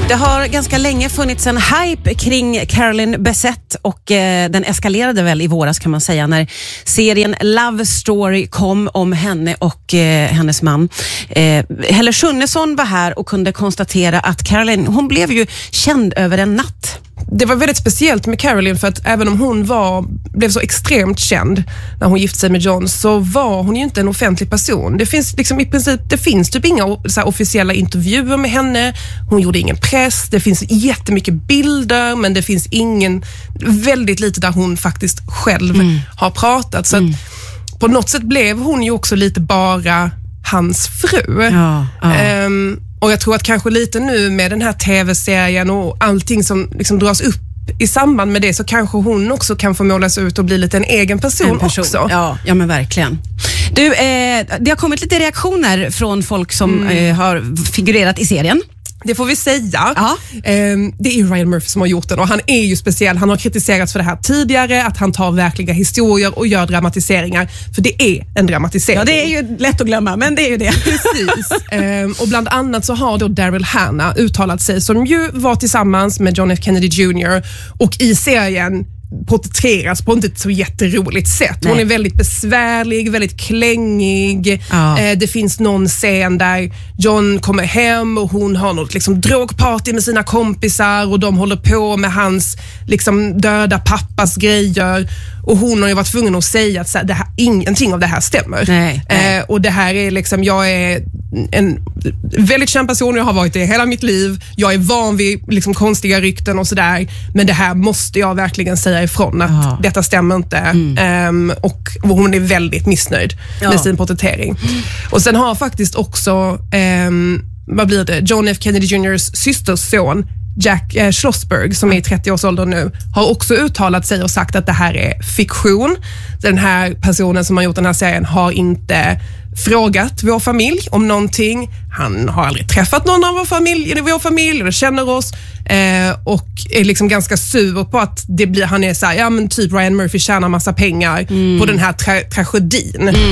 Det har ganska länge funnits en hype kring Carolyn Bessette och den eskalerade väl i våras kan man säga när serien Love Story kom om henne och hennes man. Helle Schunnesson var här och kunde konstatera att Carolyn, hon blev ju känd över en natt. Det var väldigt speciellt med Carolyn för att även om hon blev så extremt känd när hon gifte sig med John så var hon ju inte en offentlig person. Det finns liksom i princip, det finns typ inga så här officiella intervjuer med henne. Hon gjorde ingen press. Det finns jättemycket bilder men det finns väldigt lite där hon faktiskt själv har pratat. Så att på något sätt blev hon ju också lite bara hans fru. Och jag tror att kanske lite nu med den här tv-serien och allting som liksom dras upp i samband med det så kanske hon också kan få målas ut och bli lite en egen person också. Ja men verkligen. Du, det har kommit lite reaktioner från folk som har figurerat i serien. Det får vi säga. Ja. Det är ju Ryan Murphy som har gjort den och han är ju speciell. Han har kritiserats för det här tidigare, att han tar verkliga historier och gör dramatiseringar. För det är en dramatisering. Ja, det är ju lätt att glömma, men det är ju det. Precis. Och bland annat så har då Daryl Hannah uttalat sig som ju var tillsammans med John F. Kennedy Jr. och i serien porträtteras på inte ett så jätteroligt sätt. Hon är väldigt besvärlig, väldigt klängig. Det finns någon scen där John kommer hem och hon har något liksom drogparty med sina kompisar och de håller på med hans liksom döda pappas grejer och hon har ju varit tvungen att säga att så här, ingenting av det här stämmer. Nej. Och det här är liksom, jag är en väldigt känd person, jag har varit det hela mitt liv, jag är van vid liksom konstiga rykten och sådär, men det här måste jag verkligen säga ifrån att detta stämmer inte. Och hon är väldigt missnöjd med sin porträttering. Och sen har faktiskt också vad blir det? John F. Kennedy Jr.'s systerson Jack Schlossberg som är i 30-årsåldern nu har också uttalat sig och sagt att det här är fiktion. Den här personen som har gjort den här serien har inte frågat vår familj om någonting. Han har aldrig träffat någon av vår familj eller känner oss och är liksom ganska sur på att det blir, han är så här, ja men typ Ryan Murphy tjänar massa pengar på den här tragedin.